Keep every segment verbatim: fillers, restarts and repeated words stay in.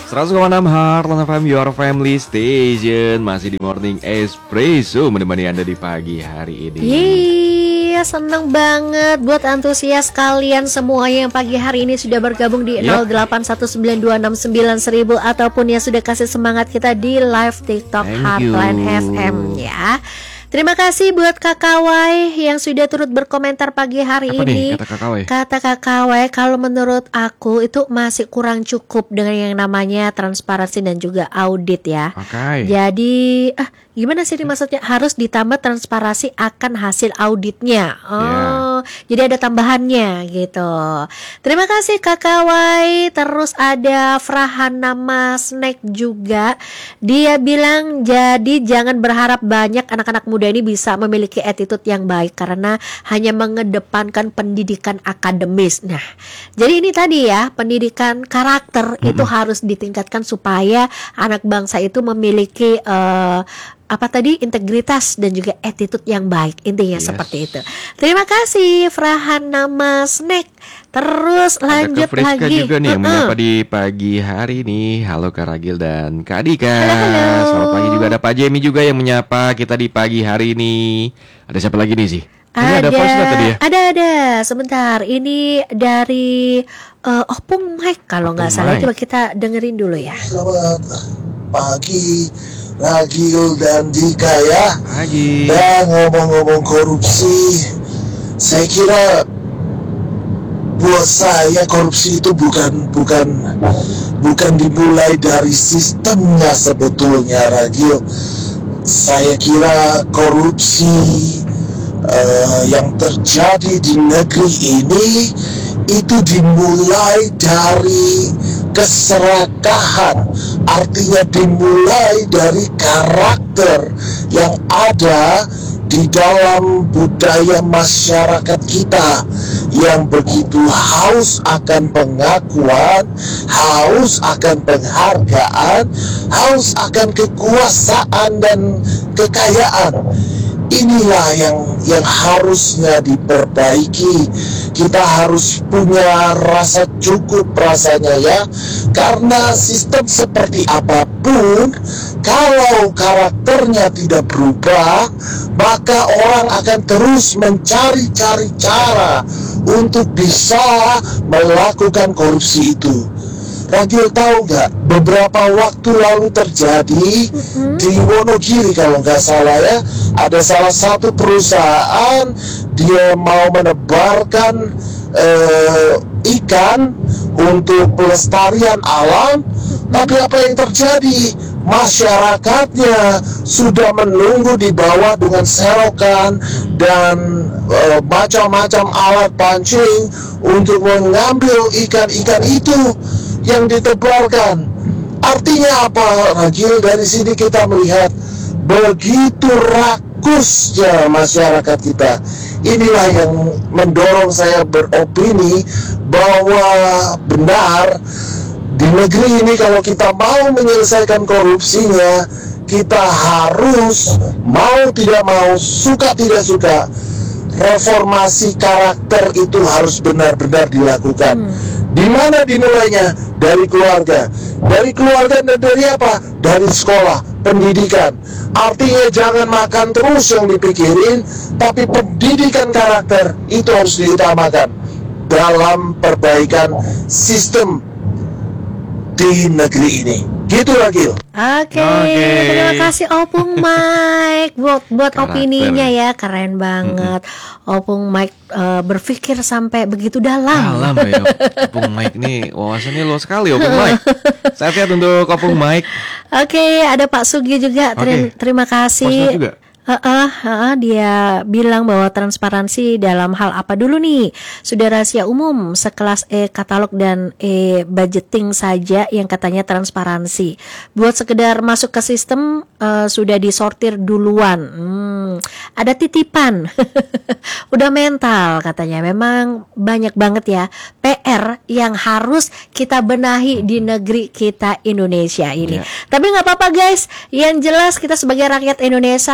seratus koma enam Heartland F M, Your Family Station. Masih di Morning Espresso menemani Anda di pagi hari ini. Iya, seneng banget buat antusias kalian semua yang pagi hari ini sudah bergabung di Yep. nol delapan satu sembilan dua enam sembilan seribu ataupun yang sudah kasih semangat kita di live TikTok Thank Heartland you. F M ya. Terima kasih buat Kakawai yang sudah turut berkomentar pagi hari Apa ini. nih kata Kakawai? Kata Kakawai, kalau menurut aku itu masih kurang cukup dengan yang namanya transparansi dan juga audit ya. Oke. Jadi, ah gimana sih ini maksudnya? Harus ditambah transparansi akan hasil auditnya. Oh, jadi ada tambahannya gitu. Terima kasih Kakawai. Terus ada Frahanama Snack juga. Dia bilang jadi jangan berharap banyak anak-anak muda ini bisa memiliki attitude yang baik karena hanya mengedepankan pendidikan akademis. Nah, jadi ini tadi ya, pendidikan karakter itu harus ditingkatkan supaya anak bangsa itu memiliki eh, apa tadi, integritas dan juga attitude yang baik. Intinya Yes. seperti itu. Terima kasih Frahanama Snack. Terus lanjut Ada Kak Friska lagi. juga nih yang Uh-uh. menyapa di pagi hari ini. Halo Kak Ragil dan Kak Dika. Halo, halo. Selamat pagi juga. Ada Pak Jemi juga yang menyapa kita di pagi hari ini. Ada siapa lagi nih sih? Ini ada voice note tadi ya? ada, ada. Sebentar, ini dari eh, Opung Mike kalau nggak Opung salah. Mike. Coba kita dengerin dulu ya. Selamat pagi Ragil dan Dika ya. Pagi. Dan ngomong-ngomong korupsi, saya kira buat saya korupsi itu bukan bukan bukan dimulai dari sistemnya sebetulnya, Ragil. Saya kira korupsi eh, yang terjadi di negeri ini itu dimulai dari keserakahan, artinya dimulai dari karakter yang ada di dalam budaya masyarakat kita yang begitu haus akan pengakuan, haus akan penghargaan, haus akan kekuasaan dan kekayaan. Inilah yang yang harusnya diperbaiki. Kita harus punya rasa cukup rasanya ya. Karena sistem seperti apapun, kalau karakternya tidak berubah, maka orang akan terus mencari-cari cara untuk bisa melakukan korupsi itu. Ragil tahu nggak, beberapa waktu lalu terjadi di Wonogiri kalau nggak salah ya, ada salah satu perusahaan dia mau menebarkan eh, ikan untuk pelestarian alam, tapi apa yang terjadi? Masyarakatnya sudah menunggu di bawah dengan selokan dan eh, macam-macam alat pancing untuk mengambil ikan-ikan itu yang ditebarkan. Artinya apa, Ragil? Dari sini kita melihat begitu rakusnya masyarakat kita. Inilah yang mendorong saya beropini bahwa benar di negeri ini kalau kita mau menyelesaikan korupsinya, kita harus mau tidak mau, suka tidak suka, reformasi karakter itu harus benar-benar dilakukan. Di mana dimulainya? Dari keluarga. Dari keluarga dan dari apa? Dari sekolah, pendidikan. Artinya jangan makan terus yang dipikirin, tapi pendidikan karakter itu harus diutamakan dalam perbaikan sistem di negeri ini. Gitu, Ragil. Oke, Oke. terima kasih Opung Mike buat buat Karakter. opininya ya, keren banget. Opung Mike eh, berpikir sampai begitu dalam. Dalam ya Opung Mike nih, wawasannya luas sekali Opung Mike. Sehat-sehat untuk Opung Mike. Oke, ada Pak Sugi juga. Terim- Oke. Terima Voice kasih. note juga? Heeh, heeh, dia bilang bahwa transparansi dalam hal apa dulu nih? Sudah rahasia umum sekelas e-katalog dan e-budgeting saja yang katanya transparansi. Buat sekedar masuk ke sistem eh, sudah disortir duluan. Hmm, ada titipan. Udah mental katanya. Memang banyak banget ya P R yang harus kita benahi di negeri kita Indonesia ini. Ya. Tapi nggak apa-apa guys. Yang jelas kita sebagai rakyat Indonesia harus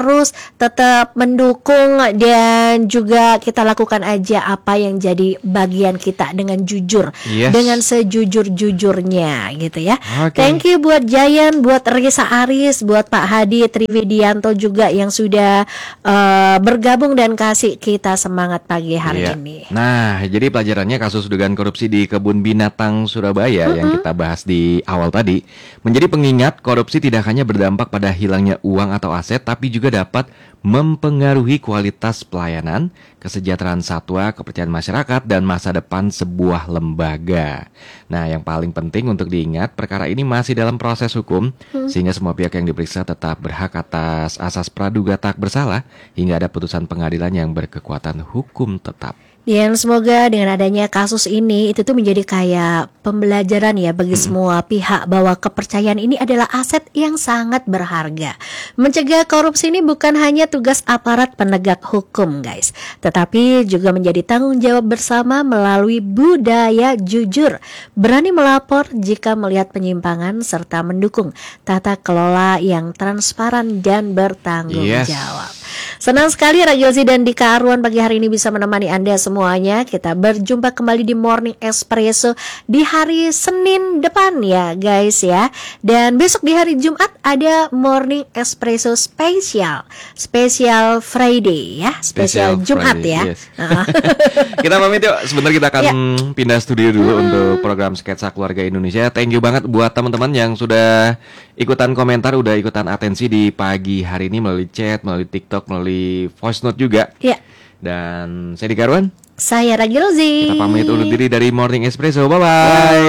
harus tetap mendukung dan juga kita lakukan aja apa yang jadi bagian kita dengan jujur, Yes. dengan sejujur-jujurnya gitu ya. Oke. Thank you buat Jayan, buat Risa Aris, buat Pak Hadi Trividianto juga yang sudah uh, bergabung dan kasih kita semangat pagi hari Iya. ini. Nah, jadi pelajarannya kasus dugaan korupsi di Kebun Binatang Surabaya yang kita bahas di awal tadi menjadi pengingat korupsi tidak hanya berdampak pada hilangnya uang atau aset, tapi juga dapat mempengaruhi kualitas pelayanan, kesejahteraan satwa, kepercayaan masyarakat, dan masa depan sebuah lembaga. Nah, yang paling penting untuk diingat, perkara ini masih dalam proses hukum, sehingga semua pihak yang diperiksa tetap berhak atas asas praduga tak bersalah hingga ada putusan pengadilan yang berkekuatan hukum tetap. Dan semoga dengan adanya kasus ini itu tuh menjadi kayak pembelajaran ya bagi semua pihak bahwa kepercayaan ini adalah aset yang sangat berharga. Mencegah korupsi ini bukan hanya tugas aparat penegak hukum guys, tetapi juga menjadi tanggung jawab bersama melalui budaya jujur, berani melapor jika melihat penyimpangan serta mendukung tata kelola yang transparan dan bertanggung Yes. jawab. Senang sekali Ragilzi dan Dika Arwan pagi hari ini bisa menemani Anda semuanya. Kita berjumpa kembali di Morning Espresso di hari Senin depan ya guys ya. Dan besok di hari Jumat ada Morning Espresso spesial, spesial Friday ya, spesial Spesial Jumat Friday, ya. yes. Kita pamit yuk, sebentar kita akan Ya. pindah studio dulu untuk program Sketsa Keluarga Indonesia. Thank you banget buat teman-teman yang sudah ikutan komentar, udah ikutan atensi di pagi hari ini melalui chat, melalui TikTok, melalui voice note juga. Ya, Dan saya Dika Arwan, saya Ragilzi. kita pamit undur diri dari Morning Espresso. Bye bye.